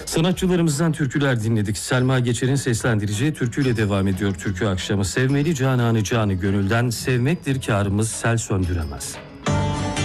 Sanatçılarımızdan türküler dinledik. Selma Geçer'in seslendireceği türküyle devam ediyor türkü akşamı. Sevmeli cananı canı gönülden, sevmektir kârımız sel söndüremez.